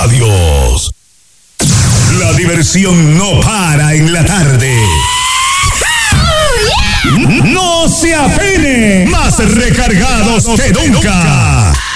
Radios. La diversión no para en la tarde. No se afine, más recargados que nunca.